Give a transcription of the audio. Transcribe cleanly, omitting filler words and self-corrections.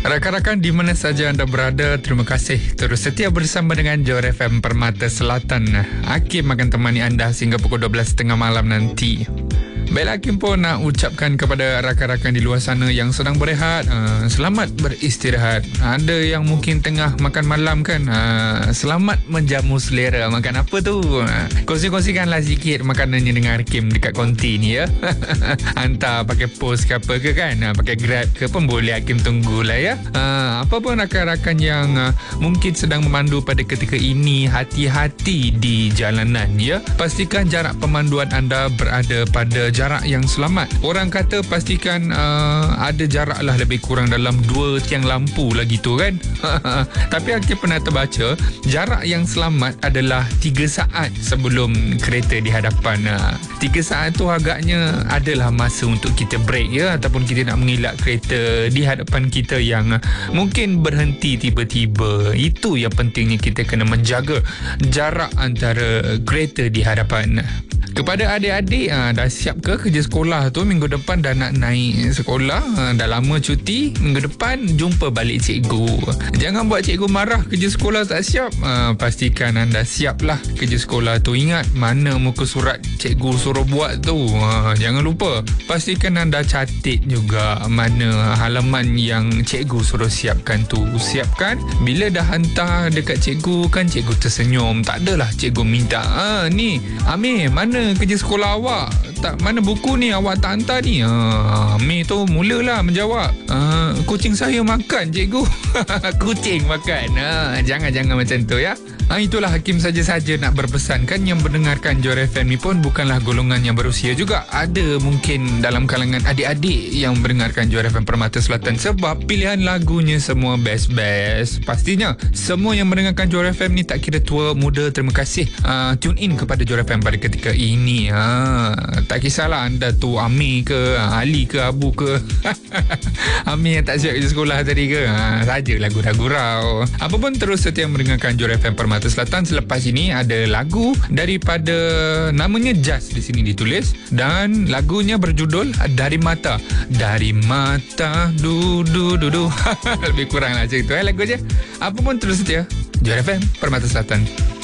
Rakan-rakan di mana saja anda berada, terima kasih terus setia bersama dengan Johor FM Permata Selatan. Hakim akan temani anda sehingga pukul 12.30 malam nanti. Baiklah, Hakim pun nak ucapkan kepada rakan-rakan di luar sana yang sedang berehat, selamat beristirahat. Ada yang mungkin tengah makan malam kan, selamat menjamu selera. Makan apa tu? Kongsi-kongsikanlah sikit makanannya dengan Hakim dekat konti ni ya. Hantar pakai post ke apa ke kan, pakai Grab ke pun boleh, Hakim tunggulah ya. Apa pun rakan-rakan yang mungkin sedang memandu pada ketika ini, hati-hati di jalanan ya. Pastikan jarak pemanduan anda berada pada jarak yang selamat. Orang kata pastikan ada jarak lah lebih kurang dalam 2 tiang lampu lagi tu kan. Tapi Hakim pernah terbaca jarak yang selamat adalah 3 saat sebelum kereta di hadapan. 3 saat tu agaknya adalah masa untuk kita break ya, ataupun kita nak mengelak kereta di hadapan kita yang mungkin berhenti tiba-tiba. Itu yang pentingnya, kita kena menjaga jarak antara kereta di hadapan. Kepada adik-adik, dah siap ke kerja sekolah tu? Minggu depan dah nak naik sekolah, dah lama cuti. Minggu depan jumpa balik cikgu. Jangan buat cikgu marah kerja sekolah tak siap. Pastikan anda siap lah kerja sekolah tu. Ingat mana muka surat cikgu suruh buat tu. Jangan lupa. Pastikan anda catat juga mana halaman yang cikgu suruh siapkan tu. Siapkan. Bila dah hantar dekat cikgu kan, cikgu tersenyum. Tak adalah cikgu minta, ni Amir, mana kerja sekolah awak? Mana buku ni awak tak hantar ni? Amir tu mulalah menjawab, kucing saya makan cikgu. Kucing makan. Jangan macam tu ya. Itulah Hakim saja-saja nak berpesan kan, yang mendengarkan Johor FM ni pun bukanlah golongan yang berusia juga. Ada mungkin dalam kalangan adik-adik yang mendengarkan Johor FM Permata Selatan, sebab pilihan lagunya semua best-best. Pastinya semua yang mendengarkan Johor FM ni tak kira tua muda, terima kasih tune in kepada Johor FM pada ketika ini. Tak kisahlah anda tu Amir ke, Ali ke, Abu ke. Amir yang tak siap kerja sekolah tadi ke, sajalah gurau-gurau. Apa pun terus setia mendengarkan Johor FM Permata Selatan. Selepas ini ada lagu daripada, namanya Just di sini ditulis, dan lagunya berjudul Dari Mata. Dari Mata du du du du. Lebih kurang lah macam tu lagu je. Apa pun terus setia Johor FM Permata Selatan.